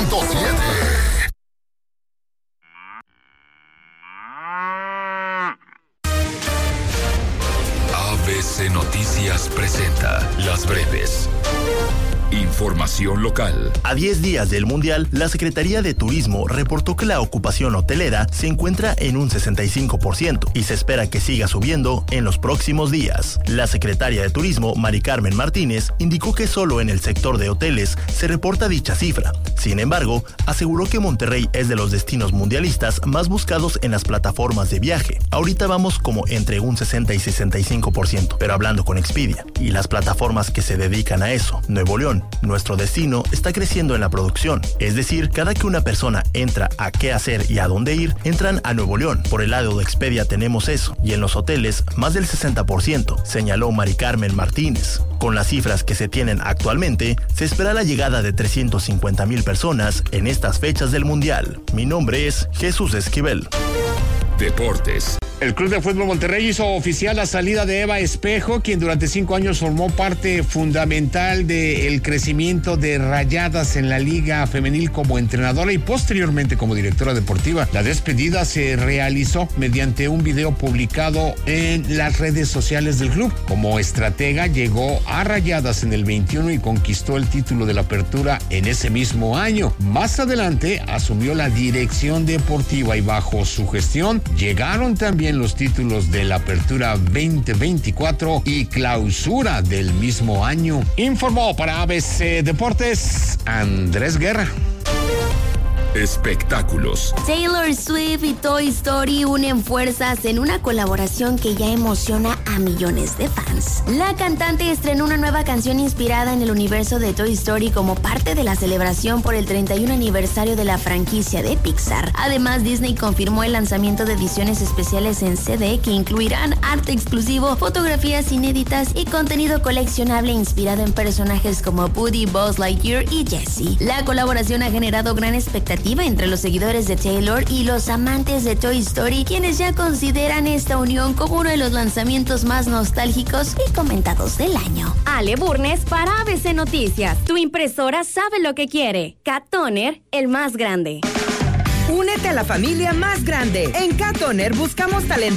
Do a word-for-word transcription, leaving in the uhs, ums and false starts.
punto siete. A B C Noticias presenta Las Breves. Información local. A diez días del Mundial, la Secretaría de Turismo reportó que la ocupación hotelera se encuentra en un sesenta y cinco por ciento y se espera que siga subiendo en los próximos días. La secretaria de Turismo, Mari Carmen Martínez, indicó que solo en el sector de hoteles se reporta dicha cifra. Sin embargo, aseguró que Monterrey es de los destinos mundialistas más buscados en las plataformas de viaje. Ahorita vamos como entre un sesenta y sesenta y cinco por ciento, pero hablando con Expedia y las plataformas que se dedican a eso, Nuevo León, nuestro destino está creciendo en la producción. Es decir, cada que una persona entra a qué hacer y a dónde ir, entran a Nuevo León. Por el lado de Expedia tenemos eso, y en los hoteles más del sesenta por ciento, señaló Mari Carmen Martínez. Con las cifras que se tienen actualmente, se espera la llegada de trescientas cincuenta mil personas en estas fechas del Mundial. Mi nombre es Jesús Esquivel. Deportes. El Club de Fútbol Monterrey hizo oficial la salida de Eva Espejo, quien durante cinco años formó parte fundamental del crecimiento de Rayadas en la Liga Femenil como entrenadora y posteriormente como directora deportiva. La despedida se realizó mediante un video publicado en las redes sociales del club. Como estratega llegó a Rayadas en el veintiuno y conquistó el título de la Apertura en ese mismo año. Más adelante asumió la dirección deportiva y bajo su gestión llegaron también los títulos de la Apertura veinte veinticuatro y Clausura del mismo año. Informó para A B C Deportes Andrés Guerra. Espectáculos. Taylor Swift y Toy Story unen fuerzas en una colaboración que ya emociona a millones de fans. La cantante estrenó una nueva canción inspirada en el universo de Toy Story como parte de la celebración por el treinta y uno aniversario de la franquicia de Pixar. Además, Disney confirmó el lanzamiento de ediciones especiales en C D que incluirán arte exclusivo, fotografías inéditas y contenido coleccionable inspirado en personajes como Woody, Buzz Lightyear y Jessie. La colaboración ha generado gran expectativa entre los seguidores de Taylor y los amantes de Toy Story, quienes ya consideran esta unión como uno de los lanzamientos más nostálgicos y comentados del año. Ale Burnes para A B C Noticias. Tu impresora sabe lo que quiere. Cat Toner, el más grande. Únete a la familia más grande. En Cat Toner buscamos talento